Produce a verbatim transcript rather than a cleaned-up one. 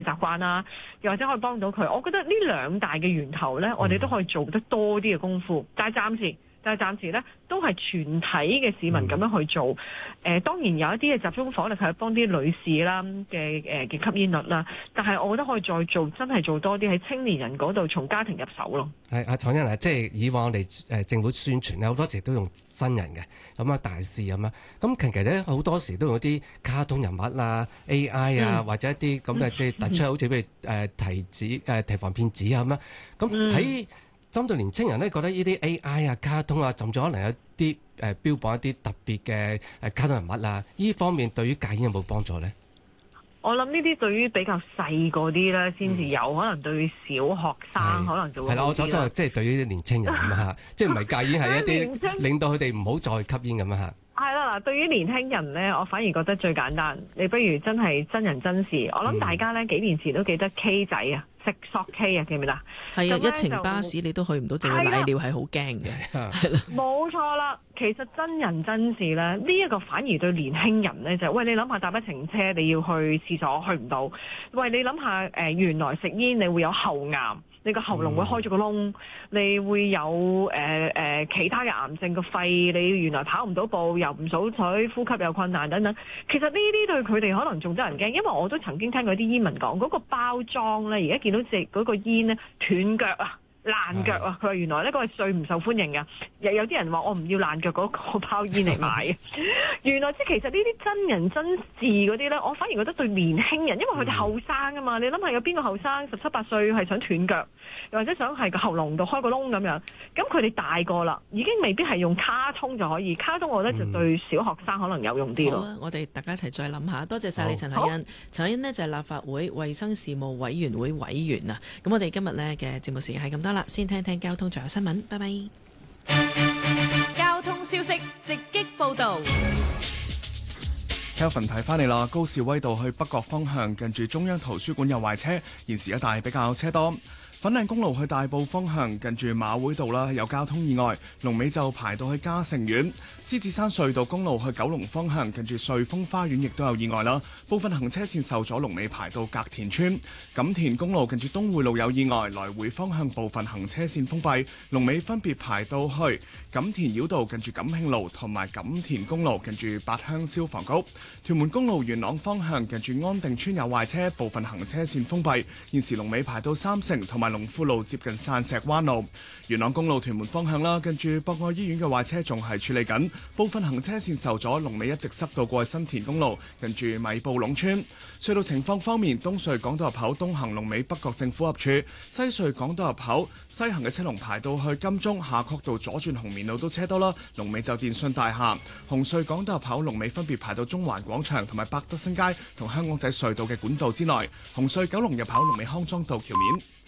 習慣啦，又或者可以幫到佢。我覺得呢兩大嘅源頭呢，我哋都可以做得多啲嘅功夫，但係暫時。但係暫時咧，都係全體嘅市民咁樣去做。誒、呃，當然有一啲嘅集中火力係幫啲女士啦嘅誒嘅吸煙率啦。但係我覺得可以再做，真係做多啲喺青年人嗰度，從家庭入手咯。 係阿楚茵啊，即係以往我哋誒政府宣傳咧，好多時都用新人嘅咁啊大使咁啊。咁其實咧好多時都用一啲卡通人物啊、A I 啊，嗯、或者一啲咁嘅即係突出，好似譬如誒提子誒提防騙子啊咁啊。咁喺針對年青人咧，覺得呢啲 A I 啊、卡通啊，甚至可能有啲誒、呃、標榜一啲特別嘅誒卡通人物啊，呢方面對於戒煙有冇幫助咧？ 我諗呢啲對於比較細個啲咧，先至有、嗯、可能對小學生可能就會係啦。我所講即係對於啲年青人咁啊，即係唔係戒煙係一啲令到佢哋唔好再吸煙咁啊嚇。係啦，嗱，對於年輕人咧，我反而覺得最簡單，你不如真係真人真事。我諗大家咧幾年前都記得 K 仔啊。食索 K 啊，記唔記得？係啊，一程巴士你都去唔到，就會瀨尿係好驚嘅。係啦，冇錯啦。其實真人真事咧，呢、這、一個反而對年輕人咧就，喂，你諗下搭一程車你要去廁所去唔到，喂，你諗下誒原來食煙你會有喉癌。你個喉嚨會開咗個窿，嗯、你會有誒誒、呃呃、其他嘅癌症，個肺你原來跑唔到步，又唔數水，呼吸又困難等等。其實呢啲對佢哋可能仲得人驚，因為我都曾經聽過啲煙民講，嗰、那個包裝咧，而家見到隻嗰個煙咧斷腳啊！爛腳啊！佢話原來呢個係最唔受歡迎嘅，有有啲人話我唔要爛腳嗰個包煙嚟買原來即係其實呢啲真人真事嗰啲呢，我反而覺得對年輕人，因為佢哋後生啊嘛，嗯、你諗下有邊個後生十七八歲係想斷腳，又或者想係個喉嚨度開個窿咁樣，咁佢哋大個啦，已經未必係用卡通就可以。卡通我覺得就對小學生可能有用啲咯。好啊，我哋大家一齊再諗下。多謝晒你陳凱欣。陳凱欣呢就係立法會衛生事務委員會委員啊。咁我哋今日呢嘅節目時間係咁多。先聽聽交通，仲有新聞。拜拜。 交通消息直擊報道。 Kelvin 睇翻嚟啦，高士威道去北角方向，近住中央圖書館有壞車，現時一帶比較車多。粉嶺公路去大埔方向，近住馬會道啦，有交通意外，龍尾就排到去嘉盛苑。獅子山隧道公路去九龍方向，近住瑞豐花園亦都有意外啦，部分行車線受阻，龍尾排到隔田村。錦田公路近住東匯路有意外，來回方向部分行車線封閉，龍尾分別排到去錦田繞道近住錦慶路，同埋錦田公路近住八鄉消防局。屯門公路元朗方向，近住安定村有壞車，部分行車線封閉，現時龍尾排到三成同埋龍富路接近散石灣路。元朗公路屯門方向啦，近住博愛醫院嘅壞車仲係處理緊，部分行車線受阻，龍尾一直塞到過去新田公路，近住米埔壟村。隧道情況方面，東隧港島入口東行龍尾北角政府合署，西隧港島入口西行嘅車龍排到去金鐘夏慤道左轉紅棉路都車多啦，龍尾就電信大廈。紅隧港島入口龍尾分別排到中環廣場同埋百德新街同香港仔隧道嘅管道之內。紅隧九龍入口龍尾康莊道橋面。